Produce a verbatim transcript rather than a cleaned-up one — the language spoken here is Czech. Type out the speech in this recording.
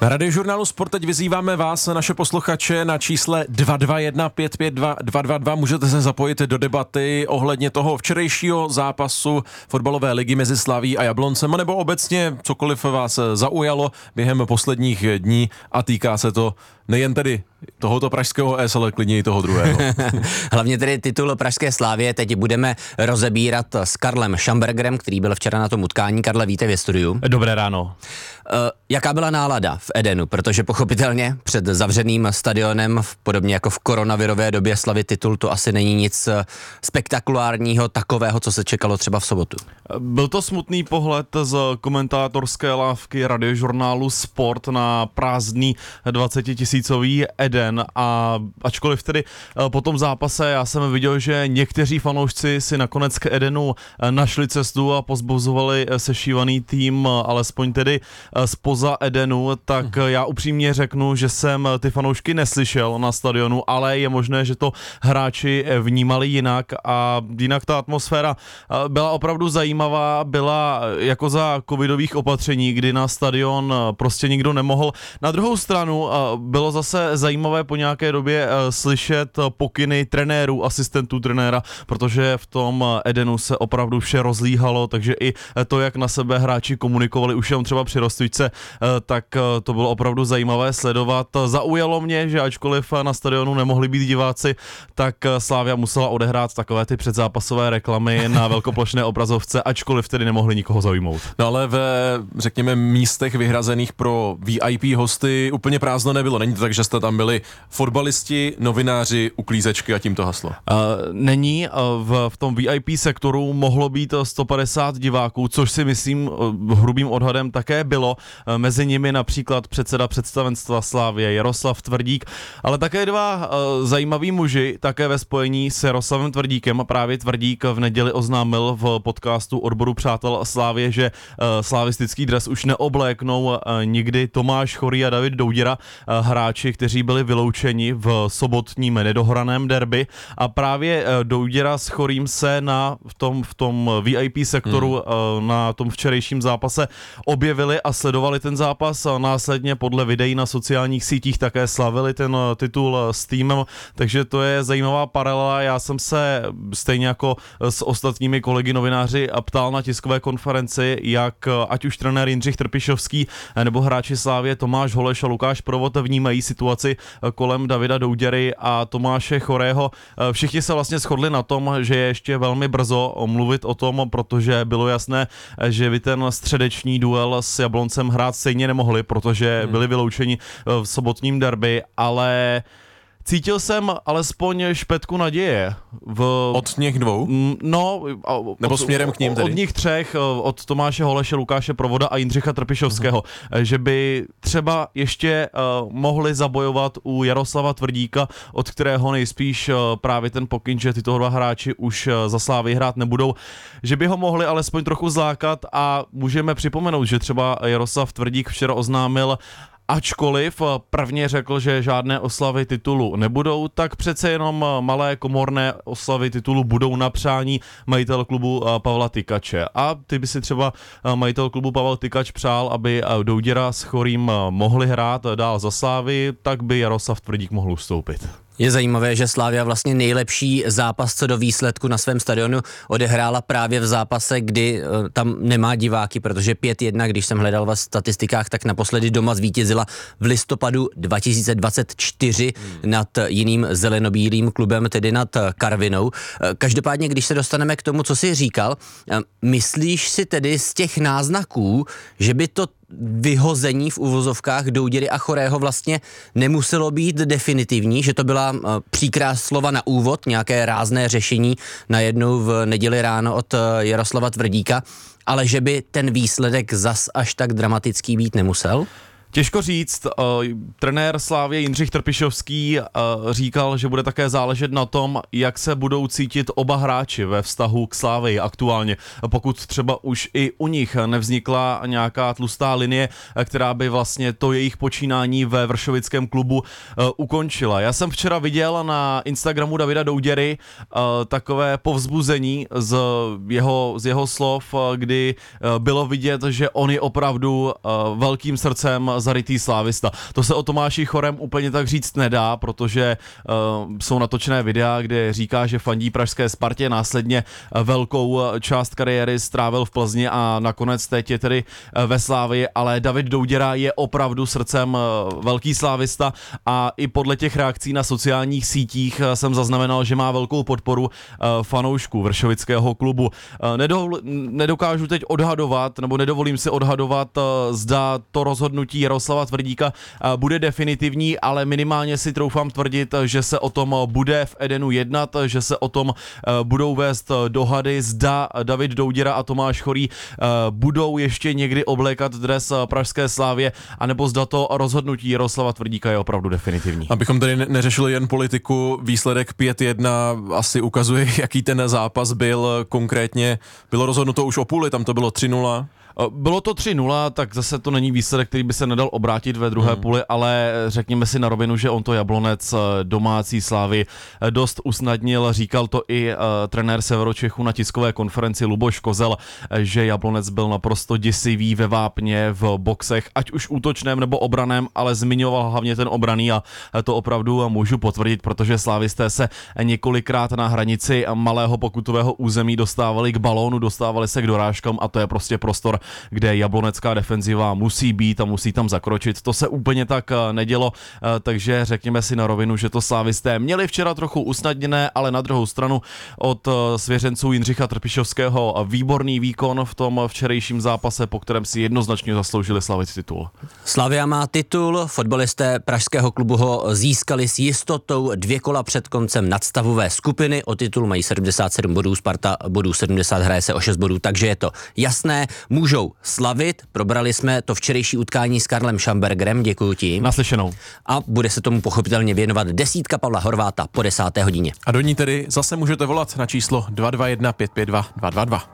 Na Radiožurnálu Sport teď vyzýváme vás, naše posluchače, na čísle dva dva jedna pět pět dva dva dva dva. Můžete se zapojit do debaty ohledně toho včerejšího zápasu fotbalové ligy mezi Slaví a Jabloncem, nebo obecně cokoliv vás zaujalo během posledních dní a týká se to nejen tedy tohoto pražského es, ale klidně i toho druhého. Hlavně tedy titul pražské Slávie teď budeme rozebírat s Karlem Schambergerem, který byl včera na tom utkání. Karle, víte ve studiu. Dobré ráno. Uh, jaká byla nálada v Edenu? Protože pochopitelně před zavřeným stadionem, podobně jako v koronavirové době, slavit titul, to asi není nic spektakulárního takového, co se čekalo třeba v sobotu. Byl to smutný pohled z komentátorské lávky Radiožurnálu Sport na prázdný dvacetitisícový Eden, a ačkoliv tedy po tom zápase já jsem viděl, že někteří fanoušci si nakonec k Edenu našli cestu a pozbuzovali sešívaný tým, alespoň tedy spoza Edenu, tak já upřímně řeknu, že jsem ty fanoušky neslyšel na stadionu, ale je možné, že to hráči vnímali jinak, a jinak ta atmosféra byla opravdu zajímavá, byla jako za covidových opatření, kdy na stadion prostě nikdo nemohl. Na druhou stranu bylo zase zajímavé po nějaké době slyšet pokyny trenérů, asistentů trenéra, protože v tom Edenu se opravdu vše rozlíhalo, takže i to, jak na sebe hráči komunikovali už jenom třeba při rozcvičce, tak to bylo opravdu zajímavé sledovat. Zaujalo mě, že ačkoliv na stadionu nemohli být diváci, tak Slavia musela odehrát takové ty předzápasové reklamy na velkoplošné obrazovce, ačkoliv tedy nemohli nikoho zaujmout. No ale ve, řekněme, místech vyhrazených pro V I P hosty úplně prázdno nebylo. Není to tak, že jste tam byli fotbalisti, novináři, uklízečky a tím to haslo? Uh, není. Uh, v, v tom V I P sektoru mohlo být sto padesát diváků, což si myslím uh, hrubým odhadem také bylo. Uh, mezi nimi například předseda představenstva Slávie Jaroslav Tvrdík, ale také dva uh, zajímaví muži, také ve spojení s Jaroslavem Tvrdíkem. Právě Tvrdík v neděli oznámil v podcastu Odboru přátel Slávie, že uh, slavistický dres už neobléknou uh, nikdy Tomáš Chorý a David Douděra, uh, hráči, kteří byli vyloučeni v sobotním nedohraném derby, a právě uh, Douděra s Chorým se na, v, tom, v tom V I P sektoru hmm. uh, na tom včerejším zápase objevili a sledovali ten zápas, a následně podle videí na sociálních sítích také slavili ten titul s týmem, takže to je zajímavá paralela. Já jsem se stejně jako s ostatními kolegy novináři ptal na tiskové konferenci, jak ať už trenér Jindřich Trpišovský nebo hráči Slávie Tomáš Holeš a Lukáš Provod vnímají situaci kolem Davida Douděry a Tomáše Chorého. Všichni se vlastně shodli na tom, že je ještě velmi brzo mluvit o tom, protože bylo jasné, že by ten středeční duel s Jabloncem hrát stejně nemohli, protože byli vyloučeni v sobotním derby, ale cítil jsem alespoň špetku naděje. V... Od těch dvou? No. Nebo od, směrem k ním tedy? Od nich třech, od Tomáše Holeše, Lukáše Provoda a Jindřicha Trpišovského, uh-huh. že by třeba ještě uh, mohli zabojovat u Jaroslava Tvrdíka, od kterého nejspíš uh, právě ten pokyn, že tyto dva hráči už uh, za Slávy hrát nebudou, že by ho mohli alespoň trochu zlákat, a můžeme připomenout, že třeba Jaroslav Tvrdík včera oznámil, ačkoliv prvně řekl, že žádné oslavy titulu nebudou, tak přece jenom malé komorné oslavy titulu budou na přání majitel klubu Pavla Tykače. A ty by si třeba majitel klubu Pavel Tykač přál, aby Douděra s Chorým mohli hrát dál za Slávy, tak by Jaroslav Tvrdík mohl ustoupit. Je zajímavé, že Slavia vlastně nejlepší zápas co do výsledku na svém stadionu odehrála právě v zápase, kdy uh, tam nemá diváky, protože pět jedna, když jsem hledal ve statistikách, tak naposledy doma zvítězila v listopadu dva tisíce dvacet čtyři hmm. nad jiným zelenobílým klubem, tedy nad Karvinou. Každopádně, když se dostaneme k tomu, co jsi říkal, myslíš si tedy z těch náznaků, že by to vyhození v uvozovkách Douděry a Chorého vlastně nemuselo být definitivní, že to byla uh, příkrá slova na úvod, nějaké rázné řešení najednou v neděli ráno od uh, Jaroslava Tvrdíka, ale že by ten výsledek zas až tak dramatický být nemusel? Těžko říct, uh, trenér Slávie Jindřich Trpišovský uh, říkal, že bude také záležet na tom, jak se budou cítit oba hráči ve vztahu k Slávii aktuálně. Pokud třeba už i u nich nevznikla nějaká tlustá linie, která by vlastně to jejich počínání ve vršovickém klubu uh, ukončila. Já jsem včera viděl na Instagramu Davida Douděry uh, takové povzbuzení z jeho, z jeho slov, uh, kdy uh, bylo vidět, že on je opravdu uh, velkým srdcem zarytý slávista. To se o Tomáši Chorem úplně tak říct nedá, protože uh, jsou natočené videa, kde říká, že fandí pražské Spartě, následně velkou část kariéry strávil v Plzni a nakonec teď je tedy ve Slávii, ale David Douděra je opravdu srdcem velký slávista a i podle těch reakcí na sociálních sítích jsem zaznamenal, že má velkou podporu fanoušků vršovického klubu. Nedovol, nedokážu teď odhadovat, nebo nedovolím si odhadovat, zda to rozhodnutí Jaroslava Tvrdíka bude definitivní, ale minimálně si troufám tvrdit, že se o tom bude v Edenu jednat, že se o tom budou vést dohady, zda David Douděra a Tomáš Chorý budou ještě někdy oblékat dres pražské Slávie, anebo zda to rozhodnutí Jaroslava Tvrdíka je opravdu definitivní. Abychom tady neřešili jen politiku, výsledek pět jedna asi ukazuje, jaký ten zápas byl konkrétně. Bylo rozhodnuto už o půli, tam to bylo tři nula. Bylo to tři nula, tak zase to není výsledek, který by se nedal obrátit ve druhé hmm. půli, ale řekněme si na rovinu, že on to Jablonec domácí Slávy dost usnadnil. Říkal to i uh, trenér Severočechu na tiskové konferenci Luboš Kozel, že Jablonec byl naprosto děsivý ve vápně, v boxech, ať už útočném nebo obraném, ale zmiňoval hlavně ten obraný a to opravdu můžu potvrdit, protože slávisté se několikrát na hranici malého pokutového území dostávali k balónu, dostávali se k dorážkám a to je prostě prostor, kde jablonecká defenziva musí být a musí tam zakročit. To se úplně tak nedělo, takže řekněme si na rovinu, že to slávisté měli včera trochu usnadněné, ale na druhou stranu od svěřenců Jindřicha Trpišovského výborný výkon v tom včerejším zápase, po kterém si jednoznačně zasloužili slavit titul. Slavia má titul, fotbalisté pražského klubu ho získali s jistotou dvě kola před koncem nadstavové skupiny. O titul mají sedmdesát sedm bodů, Sparta bodů sedmdesát, hraje se o šest bodů, takže je to jasné. Můžou slavit, probrali jsme to včerejší utkání s Karlem Schambergerem, děkuji ti. Naslyšenou. A bude se tomu pochopitelně věnovat desítka Pavla Horváta po desáté hodině. A do ní tedy zase můžete volat na číslo dva dva jedna pět pět dva dva dva dva.